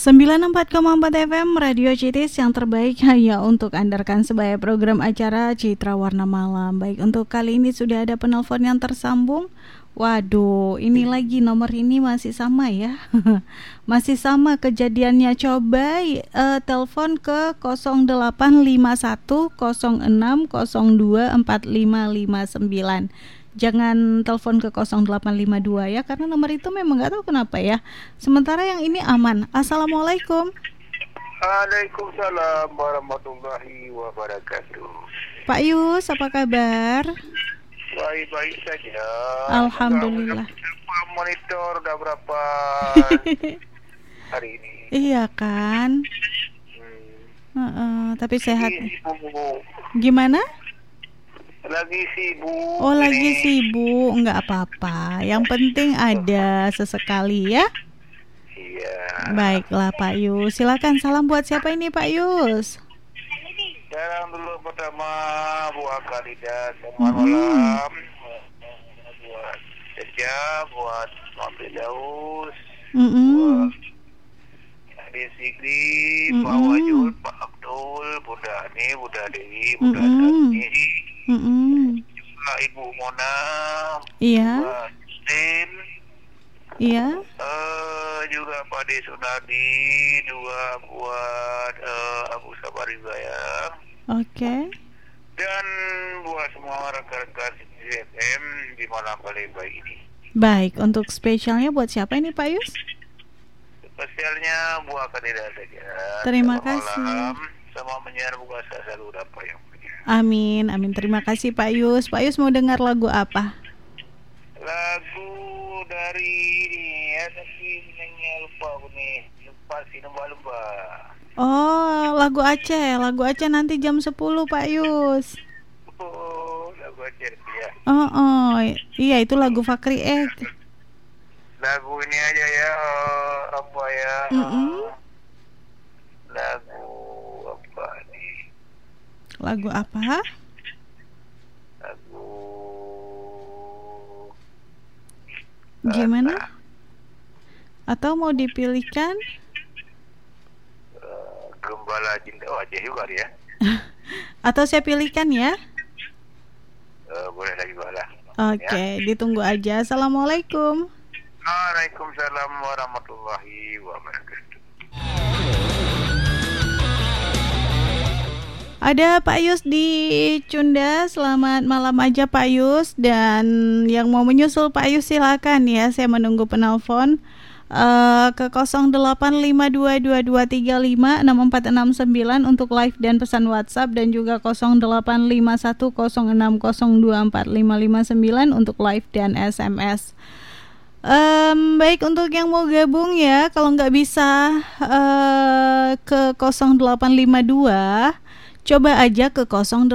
94,4 FM Radio Citis yang terbaik hanya untuk Anda rekan sebaya program acara Citra Warna Malam. Baik, untuk kali ini sudah ada penelpon yang tersambung. Waduh, ini lagi nomor ini masih sama ya. Masih sama kejadiannya. Coba telepon ke 085106024559. Jangan telepon ke 0852 ya, karena nomor itu memang nggak tahu kenapa ya. Sementara yang ini aman. Assalamualaikum. Waalaikumsalam warahmatullahi wabarakatuh. Pak Yus, apa kabar? Baik-baik saja. Alhamdulillah. Monitor udah berapa hari ini? Iya kan? Tapi sehat. Gimana? Lagi sibuk. Oh, lagi sibuk. Enggak apa-apa. Yang penting ada sesekali ya. Iya. Baiklah Pak Yus. Silakan, salam buat siapa ini Pak Yus? Salam dulu pertama buat Kalidas. Selamat malam. Buat Seja, buat Mabri Daus, buat Adi Sigri, Pak Wajul, Pak Abdul, Bunda Ani, Bunda Dewi, Bunda Tani, juga Ibu Mona, iya, Pak Tim, iya, juga Pak De Sunadi, juga buat Abu Sabari Bayang. Oke. Dan buat semua rekan-rekan CFM di malam kali baik ini. Baik, untuk spesialnya buat siapa ini Pak Yus? Spesialnya buat kandidat saja. Terima Selamat kasih. Malam, sama menyiar buka selalu dapat yang punya. Amin, amin. Terima kasih Pak Yus. Pak Yus mau dengar lagu apa? Lagu dari ini ya, tapi nyanyi lupa aku nih. Lupa si lumba-lumba. Oh, lagu Aceh nanti jam 10 Pak Yus. Oh, lagu Aceh ya. Oh, iya itu lagu Fakri Egg. Lagu ini aja ya, apa ya? Lagu apa nih? Lagu apa? Lagu gimana? Atau mau dipilihkan? Gembala Cinta Wajah juga dia. Atau saya pilihkan ya? Boleh lagi bala. Oke, ditunggu aja. Assalamualaikum. Waalaikumsalam warahmatullahi wabarakatuh. Ada Pak Yus di Cunda. Selamat malam aja Pak Yus. Dan yang mau menyusul Pak Yus silakan ya. Saya menunggu penelpon ke 085222356469 untuk live dan pesan WhatsApp, dan juga 085106024559 untuk live dan SMS. Baik, untuk yang mau gabung ya, kalau nggak bisa ke 0852, coba aja ke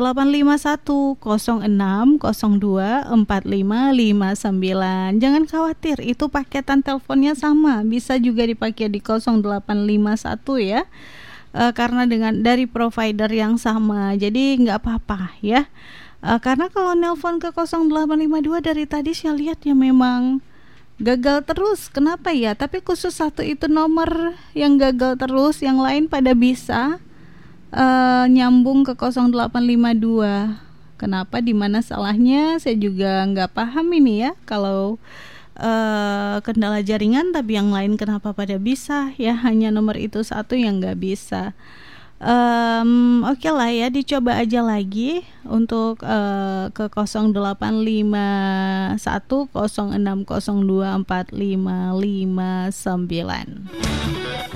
085106024559. Jangan khawatir, itu paketan teleponnya sama, bisa juga dipakai di 0851 ya. Karena dari provider yang sama, jadi nggak apa-apa ya. Karena kalau nelpon ke 0852 dari tadi saya lihat ya memang gagal terus. Kenapa ya? Tapi khusus satu itu nomor yang gagal terus, yang lain pada bisa nyambung ke 0852. Kenapa, di mana salahnya? Saya juga nggak paham ini ya. Kalau kendala jaringan, tapi yang lain kenapa pada bisa? Ya hanya nomor itu satu yang nggak bisa. Oke lah ya, dicoba aja lagi untuk ke 085106024559.